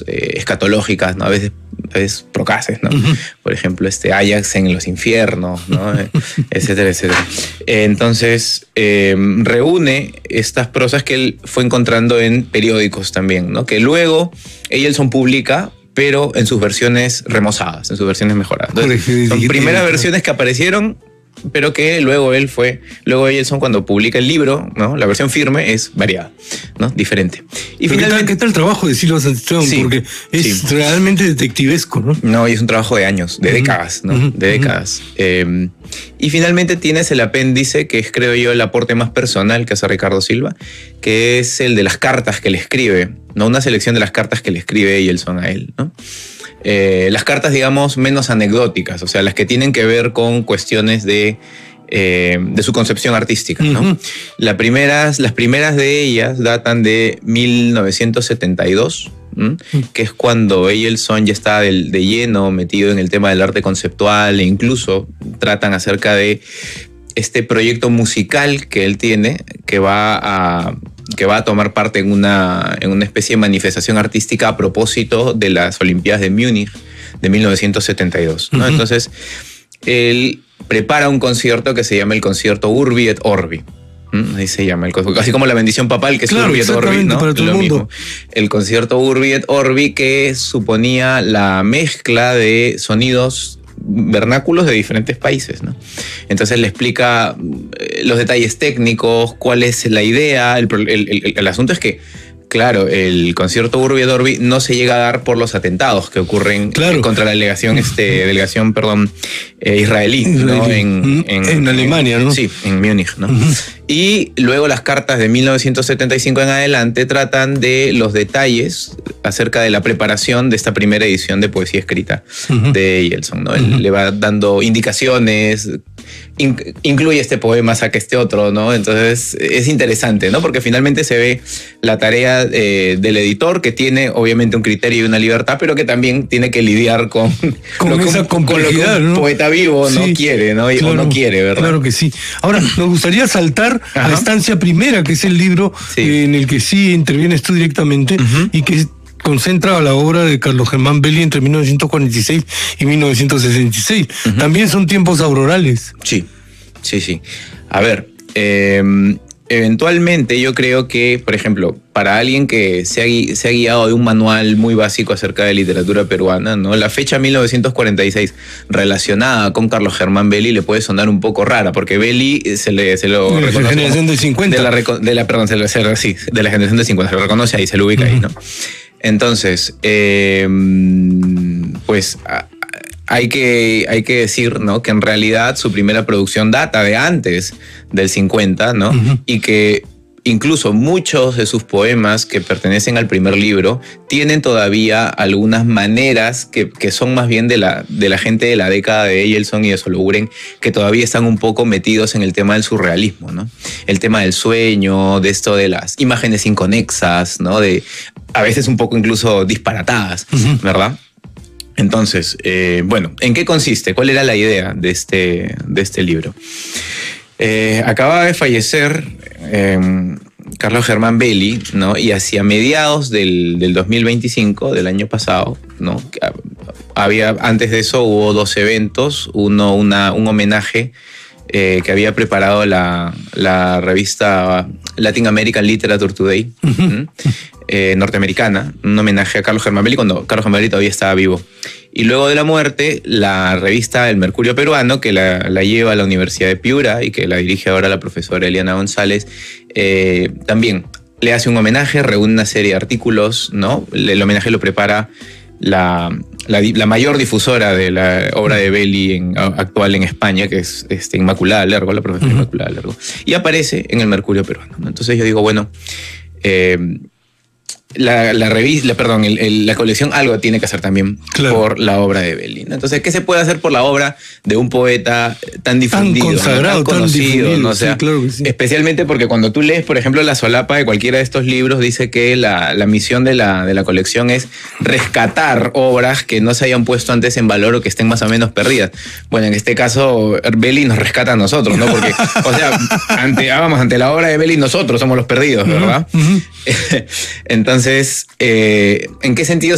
digamos, escatológicas, ¿no? A veces procaces, ¿no? Por ejemplo, Ajax en los infiernos, ¿no? Etcétera, etcétera. Entonces, reúne estas prosas que él fue encontrando en periódicos también, ¿no? Que luego Eielson publica, pero en sus versiones remozadas, en sus versiones mejoradas. Entonces, son primeras versiones que aparecieron, pero que luego Eielson, cuando publica el libro, ¿no? La versión firme es variada, ¿no? Diferente. Y finalmente, ¿qué tal el trabajo de Silva Santillán? Sí, porque es realmente detectivesco, ¿no? No, y es un trabajo de años, de décadas, ¿no? De décadas. Y finalmente tienes el apéndice, que es, creo yo, el aporte más personal que hace Ricardo Silva, que es el de las cartas que le escribe, ¿no? Una selección de las cartas que le escribe Eielson a él, ¿no? Las cartas, digamos, menos anecdóticas, o sea, las que tienen que ver con cuestiones de su concepción artística, ¿no? Las primeras de ellas datan de 1972, que es cuando Eielson ya está de lleno metido en el tema del arte conceptual, e incluso tratan acerca de este proyecto musical que él tiene, que va a tomar parte en una especie de manifestación artística a propósito de las Olimpiadas de Múnich de 1972, ¿no? Entonces, él prepara un concierto que se llama el concierto Urbi et Orbi. Ahí se llama, así como la bendición papal, que es Urbi et Orbi, ¿no? Para todo el mundo. El concierto Urbi et Orbi, que suponía la mezcla de sonidos vernáculos de diferentes países, ¿no? Entonces le explica los detalles técnicos, cuál es la idea. El asunto es que, claro, el concierto Urbi et Orbi no se llega a dar por los atentados que ocurren contra la delegación israelí, ¿no? En Alemania, ¿no? Sí, en Múnich, ¿no? Y luego las cartas de 1975 en adelante tratan de los detalles acerca de la preparación de esta primera edición de poesía escrita de Eielson, ¿no? Él le va dando indicaciones, incluye este poema, saca este otro, ¿no? Entonces es interesante, ¿no? Porque finalmente se ve la tarea del editor, que tiene obviamente un criterio y una libertad, pero que también tiene que lidiar con esa complejidad, con lo que un poeta vivo no quiere, ¿no? O no quiere, ¿verdad? Claro que sí. Ahora, nos gustaría saltar a la estancia primera, que es el libro en el que sí intervienes tú directamente y que concentra la obra de Carlos Germán Belli entre 1946 y 1966. También son tiempos aurorales. Sí. A ver, eventualmente yo creo que, por ejemplo, para alguien que se ha guiado de un manual muy básico acerca de literatura peruana, ¿no? La fecha 1946 relacionada con Carlos Germán Belli le puede sonar un poco rara, porque Belli se lo reconoce de la generación del 50. de la generación del 50, se lo reconoce ahí, se lo ubica ahí, ¿no? Entonces, pues hay que decir, ¿no? Que en realidad su primera producción data de antes del 50, ¿no? Y que incluso muchos de sus poemas que pertenecen al primer libro tienen todavía algunas maneras que son más bien de la gente de la década de Eielson y de Sologuren, que todavía están un poco metidos en el tema del surrealismo, ¿no? El tema del sueño, de esto de las imágenes inconexas, ¿no? A veces un poco incluso disparatadas, ¿verdad? Entonces, bueno, ¿en qué consiste? ¿Cuál era la idea de este libro? Acababa de fallecer Carlos Germán Belli, ¿no? Y hacia mediados del 2025, del año pasado, ¿no? Antes de eso hubo dos eventos, un homenaje que había preparado la revista Latin American Literature Today, norteamericana, un homenaje a Carlos Germán Belli cuando Carlos Germán Belli todavía estaba vivo. Y luego de la muerte, la revista El Mercurio Peruano, que la lleva a la Universidad de Piura y que la dirige ahora la profesora Eliana González, también le hace un homenaje, reúne una serie de artículos, ¿no? El homenaje lo prepara la mayor difusora de la obra de Belli actual en España, que es Inmaculada Lergo, la profesora Inmaculada Lergo, y aparece en El Mercurio Peruano, ¿no? Entonces yo digo, bueno, la colección algo tiene que hacer también por la obra de Belli, ¿no? Entonces, ¿qué se puede hacer por la obra de un poeta tan difundido, tan consagrado, ¿no? Tan conocido, ¿no? O sea, sí, claro que sí. Especialmente porque cuando tú lees, por ejemplo, la solapa de cualquiera de estos libros, dice que la misión de la colección es rescatar obras que no se hayan puesto antes en valor o que estén más o menos perdidas. Bueno, en este caso, Belli nos rescata a nosotros, ¿no? Porque, o sea, ante la obra de Belli nosotros somos los perdidos, ¿verdad? Entonces, ¿en qué sentido